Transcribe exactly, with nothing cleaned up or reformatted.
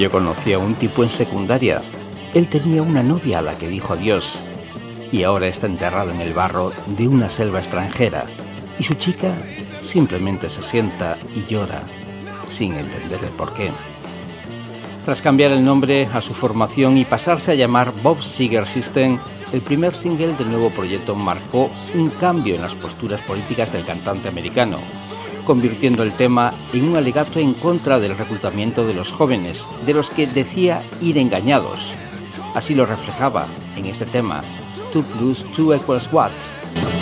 Yo conocí a un tipo en secundaria. Él tenía una novia a la que dijo adiós y ahora está enterrado en el barro de una selva extranjera y su chica simplemente se sienta y llora sin entender el porqué. Tras cambiar el nombre a su formación y pasarse a llamar Bob Seger System, el primer single del nuevo proyecto marcó un cambio en las posturas políticas del cantante americano, convirtiendo el tema en un alegato en contra del reclutamiento de los jóvenes, de los que decía ir engañados. Así lo reflejaba en este tema, Two plus two equals what?